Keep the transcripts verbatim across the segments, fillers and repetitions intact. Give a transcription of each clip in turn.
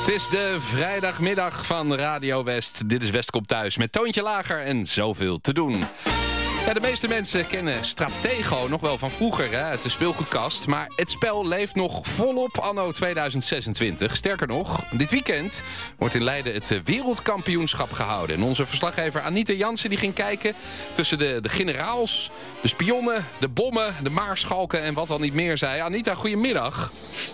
Het is de vrijdagmiddag van Radio West. Dit is West komt thuis met Toontje Lager en zoveel te doen. Ja, de meeste mensen kennen Stratego nog wel van vroeger, hè, uit de speelgoedkast. Maar het spel leeft nog volop anno tweeduizend zesentwintig. Sterker nog, dit weekend wordt in Leiden het wereldkampioenschap gehouden. En onze verslaggever Anita Jansen die ging kijken tussen de, de generaals, de spionnen, de bommen, de maarschalken en wat al niet meer zei. Anita, goedemiddag.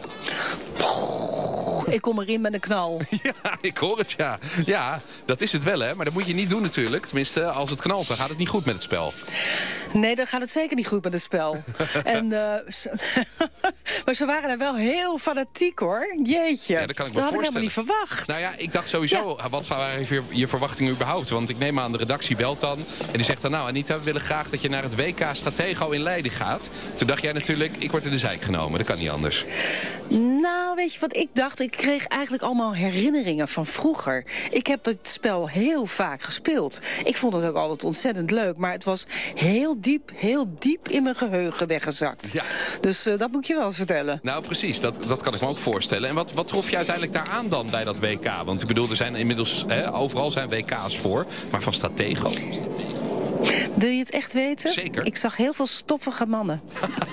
Ik kom erin met een knal. Ja, ik hoor het, ja. Ja, dat is het wel, hè. Maar dat moet je niet doen natuurlijk. Tenminste, als het knalt, dan gaat het niet goed met het spel. Nee, dan gaat het zeker niet goed met het spel. en, uh, ze, maar ze waren er wel heel fanatiek, hoor. Jeetje. Ja, dat kan ik me dat voorstellen. had ik helemaal niet verwacht. Nou ja, ik dacht sowieso, ja. Wat waren je, je verwachtingen überhaupt? Want ik neem aan, de redactie belt dan. En die zegt dan, nou Anita, we willen graag dat je naar het W K Stratego in Leiden gaat. Toen dacht jij natuurlijk, ik word in de zijk genomen. Dat kan niet anders. Nou, weet je wat ik dacht? Ik kreeg eigenlijk allemaal herinneringen van vroeger. Ik heb dat spel heel vaak gespeeld. Ik vond het ook altijd ontzettend leuk. Maar het was heel diep, heel diep in mijn geheugen weggezakt. Ja. Dus uh, dat moet je wel eens vertellen. Nou, precies. Dat, dat kan ik me ook voorstellen. En wat, wat trof je uiteindelijk daar aan dan bij dat W K? Want ik bedoel, er zijn inmiddels, hè, overal zijn W K's voor. Maar van Stratego? Wil je het echt weten? Zeker. Ik zag heel veel stoffige mannen.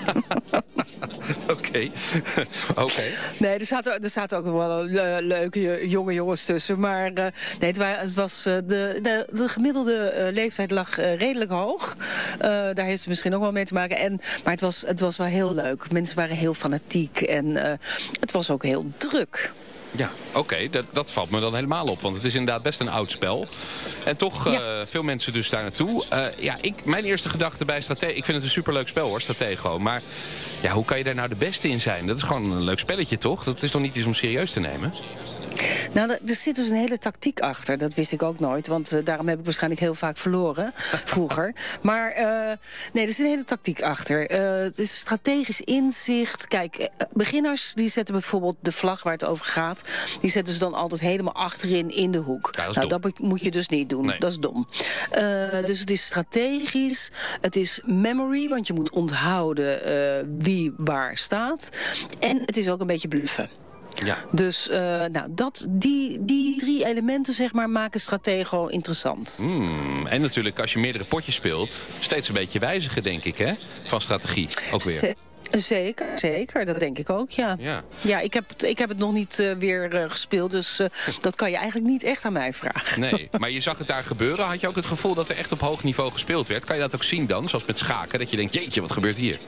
Oké. Oké. Nee, er zaten, er zaten ook wel le leuke jonge jongens tussen. Maar uh, nee, het, wa het was, uh, de, de, de gemiddelde uh, leeftijd lag uh, redelijk hoog. Uh, daar heeft het misschien ook wel mee te maken. En, maar het was, het was wel heel leuk. Mensen waren heel fanatiek. En uh, het was ook heel druk. Ja, oké, okay, dat, dat valt me dan helemaal op. Want het is inderdaad best een oud spel. En toch ja. uh, veel mensen dus daar naartoe. Uh, ja, ik, mijn eerste gedachte bij Stratego... Ik vind het een superleuk spel hoor, Stratego. Maar ja, hoe kan je daar nou de beste in zijn? Dat is gewoon een leuk spelletje, toch? Dat is toch niet iets om serieus te nemen? Nou, er zit dus een hele tactiek achter. Dat wist ik ook nooit. Want uh, daarom heb ik waarschijnlijk heel vaak verloren. Vroeger. Maar uh, nee, er zit een hele tactiek achter. Uh, het is strategisch inzicht. Kijk, uh, beginners die zetten bijvoorbeeld de vlag waar het over gaat. Die zetten ze dan altijd helemaal achterin in de hoek. Ja, dat nou, dat moet je dus niet doen. Nee. Dat is dom. Uh, dus het is strategisch. Het is memory, want je moet onthouden uh, wie waar staat. En het is ook een beetje bluffen. Ja. Dus uh, nou, dat, die, die drie elementen zeg maar, maken Stratego interessant. Mm, en natuurlijk, als je meerdere potjes speelt, steeds een beetje wijzigen, denk ik, hè? Van strategie ook weer. Z Zeker, zeker. Dat denk ik ook, ja. Ja, ja ik, heb het, ik heb het nog niet uh, weer uh, gespeeld, dus uh, dat kan je eigenlijk niet echt aan mij vragen. Nee, maar je zag het daar gebeuren. Had je ook het gevoel dat er echt op hoog niveau gespeeld werd? Kan je dat ook zien dan, zoals met schaken? Dat je denkt, jeetje, wat gebeurt hier?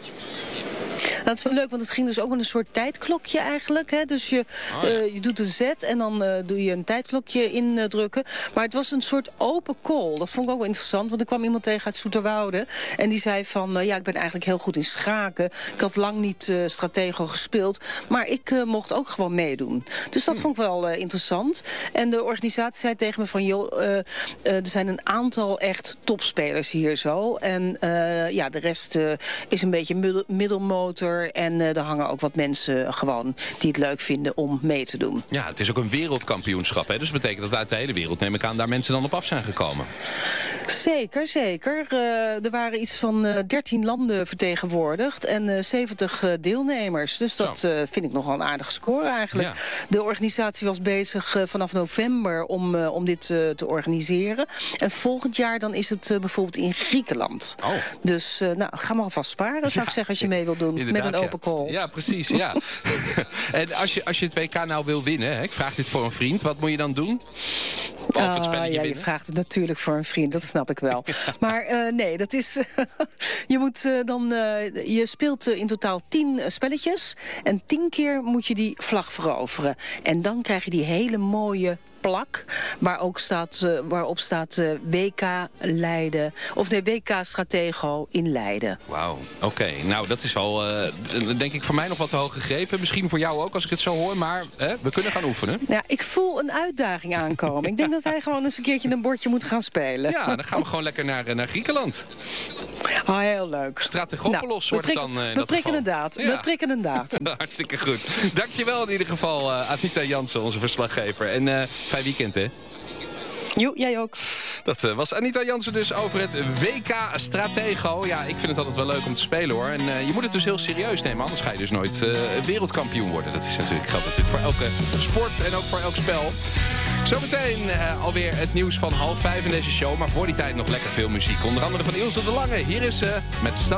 Dat is wel leuk, want het ging dus ook met een soort tijdklokje eigenlijk. Hè? Dus je, oh, ja. uh, je doet een zet en dan uh, doe je een tijdklokje indrukken. Uh, maar het was een soort open call. Dat vond ik ook wel interessant, want er kwam iemand tegen uit Zoeterwoude. En die zei van, uh, ja, ik ben eigenlijk heel goed in schaken. Ik had lang niet uh, Stratego gespeeld. Maar ik uh, mocht ook gewoon meedoen. Dus dat hm. vond ik wel uh, interessant. En de organisatie zei tegen me van, joh, uh, uh, er zijn een aantal echt topspelers hier zo. En uh, ja, de rest uh, is een beetje middel middelmotor. En uh, er hangen ook wat mensen gewoon die het leuk vinden om mee te doen. Ja, het is ook een wereldkampioenschap. Hè? Dus dat betekent dat uit de hele wereld, neem ik aan, daar mensen dan op af zijn gekomen. Zeker, zeker. Uh, er waren iets van uh, dertien landen vertegenwoordigd en uh, zeventig uh, deelnemers. Dus dat uh, vind ik nogal een aardige score eigenlijk. Ja. De organisatie was bezig uh, vanaf november om, uh, om dit uh, te organiseren. En volgend jaar dan is het uh, bijvoorbeeld in Griekenland. Oh. Dus uh, nou, ga maar alvast sparen, zou ja. ik zeggen, als je mee wilt doen. Inderdaad, met een open call. Ja, ja precies. Ja. En als je, als je het W K nou wil winnen, hè, ik vraag dit voor een vriend, wat moet je dan doen? Of het spelletje uh, ja, winnen? je vraagt het natuurlijk voor een vriend, dat snap ik wel. Maar uh, nee, dat is... je moet uh, dan... Uh, je speelt uh, in totaal tien uh, spelletjes. En tien keer moet je die vlag veroveren. En dan krijg je die hele mooie plak, waar ook staat, uh, waarop staat uh, W K Leiden, of nee, W K Stratego in Leiden. Wauw, oké. Okay. Nou, dat is wel, uh, denk ik, voor mij nog wat te hoog gegrepen. Misschien voor jou ook, als ik het zo hoor, maar hè, we kunnen gaan oefenen. Ja, ik voel een uitdaging aankomen. Ik denk dat wij gewoon eens een keertje een bordje moeten gaan spelen. Ja, dan gaan we gewoon lekker naar, naar Griekenland. Oh, heel leuk. Strategopolis nou, wordt het dan uh, in dat dat geval. Datum. Ja. We prikken een datum. Hartstikke goed. Dankjewel in ieder geval, uh, Anita Jansen, onze verslaggever. En uh, fijn weekend, hè? Jo, jij ook. Dat uh, was Anita Jansen dus over het W K Stratego. Ja, ik vind het altijd wel leuk om te spelen hoor. En uh, je moet het dus heel serieus nemen, anders ga je dus nooit uh, wereldkampioen worden. Dat is natuurlijk, geldt natuurlijk voor elke sport en ook voor elk spel. Zometeen uh, alweer het nieuws van half vijf in deze show. Maar voor die tijd nog lekker veel muziek. Onder andere van Ilse de Lange. Hier is ze uh, met Stand